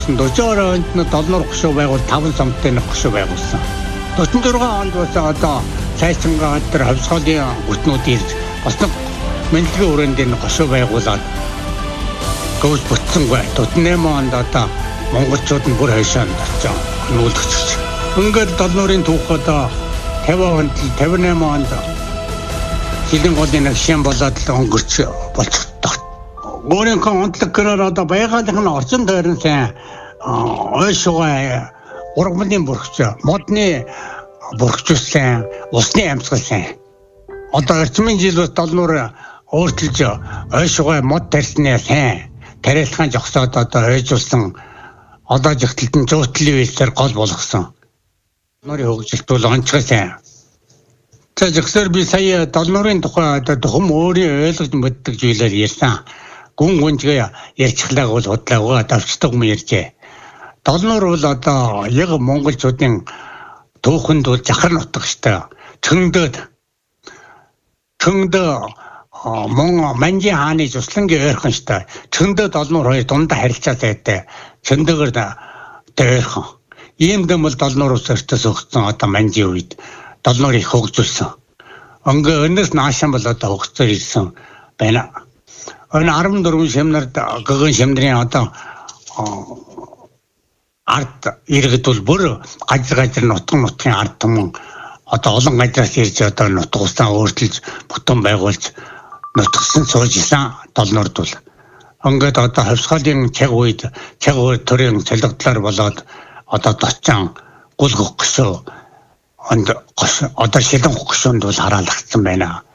40 онд доллар гушуу байгуул 5 сомтой нэг гушуу байгуулсан. 44 онд бас одоо цайцангаа дээр хавсгалын гүтнүүд ирж бас нэг мэдлэгийн өрөөнд нэг гушуу байгуулад гүйж бүтсэнгүй. 48 онд одоо монголчууд нь бүр хойшонд очиж нүүлгэж. Ингээд долларын түүх одоо 50 онд 58 онд жилийн голын нэг шин болоод өнгөрч болчихдог. Өөрийнхөө онцлог гэрээр одоо байгалийн орчин тойрон сайн ойшуугаа ургамлын бүрхч, модны бүрхчсэн, усны амьсгалсан. Одоо эрчмийн жил бас доллар өөрчилж ойшуугаа мод тарьсны сайн тариалхан жогсоод одоо ойжуулсан одоо жигтэлтэн зуутлын үйлсээр гол болгосон. Нөрийн хөгжилт бол онцгой сайн. За зөвхөн би сая долларын тухай одоо тухам өөрийн ойлгож мэддэг зүйлээр ярьсан. Гүн гүнжгээ ярьчихлаа бол худлаагаа давчдаг юм ярьжээ. Доллар бол одоо яг монголчуудын түүхэнд бол жахар нутаг штэ. Чөндөө Манжи хааны Жуслангийн ойрхон штэ. Чөндөө доллар хоёр дундаа харилцаа сайтай. Чөндөөгөр ойрхон. Ийм дэм бол доллар ус өртөс өгсөн одоо Манжи үед доллар их хөгжүүлсэн. Өнөөс наашаан бол одоо хөгжсөөр ирсэн байна. Өн 14 шимнард гэгэн шимдрийн одоо ард иргэд бол бүр гажир нутгийн ард түмэн одоо олон газраас ирж одоо нутг усаа өөрчилж бүтэн байгуулж нутгсан сууж исэн доллард бол ингээд одоо хавсгалын цаг үед төрийн солигдлоор болоод одоо дочаан гүл гөх гүшөө одоо шилэн гүшөөнд бол хараалгдсан байна.